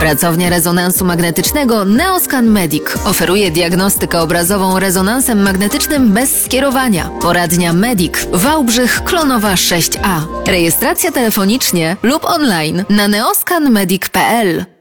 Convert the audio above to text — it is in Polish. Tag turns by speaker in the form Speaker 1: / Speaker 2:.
Speaker 1: Pracownia rezonansu magnetycznego Neoscan Medic oferuje diagnostykę obrazową rezonansem magnetycznym bez skierowania. Poradnia Medic, Wałbrzych, Klonowa 6A. Rejestracja telefonicznie lub online na neoscanmedic.pl.